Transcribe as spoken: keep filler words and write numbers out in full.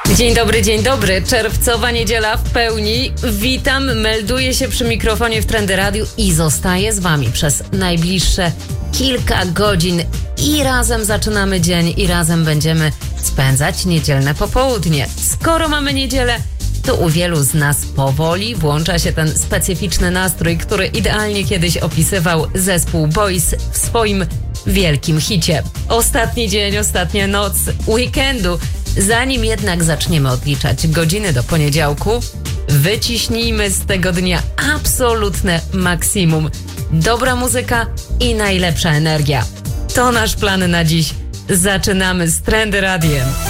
Dzień dobry, dzień dobry. Czerwcowa niedziela w pełni. Witam, melduję się przy mikrofonie w Trendy Radio i zostaję z wami przez najbliższe kilka godzin. I razem zaczynamy dzień i razem będziemy spędzać niedzielne popołudnie. Skoro mamy niedzielę, to u wielu z nas powoli włącza się ten specyficzny nastrój, który idealnie kiedyś opisywał zespół Boys w swoim wielkim hicie. Ostatni dzień, ostatnia noc weekendu. Zanim jednak zaczniemy odliczać godziny do poniedziałku, wyciśnijmy z tego dnia absolutne maksimum. Dobra muzyka i najlepsza energia. To nasz plan na dziś. Zaczynamy z Trendy Radiem.